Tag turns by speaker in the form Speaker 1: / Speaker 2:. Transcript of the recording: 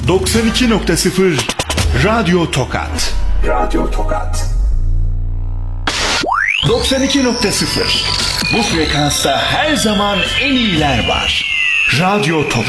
Speaker 1: 92.0 Radyo Tokat. Radyo Tokat. 92.0 Bu frekansta her zaman en iyiler var. Radyo Tokat.